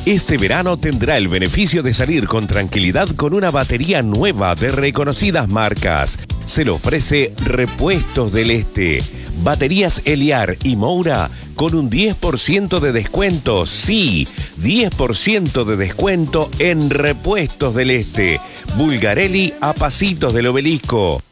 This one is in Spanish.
Este verano tendrá el beneficio de salir con tranquilidad con una batería nueva de reconocidas marcas. Se le ofrece Repuestos del Este. Baterías Eliar y Moura con un 10% de descuento. Sí, 10% de descuento en Repuestos del Este. Bulgarelli a Pasitos del Obelisco.